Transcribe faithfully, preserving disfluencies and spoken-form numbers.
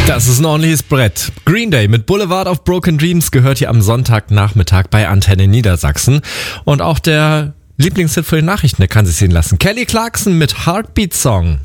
Das ist ein ordentliches Brett. Green Day mit Boulevard of Broken Dreams gehört hier am Sonntagnachmittag bei Antenne Niedersachsen. Und auch der Lieblingshit für die Nachrichten, der kann sich sehen lassen. Kelly Clarkson mit Heartbeat Song.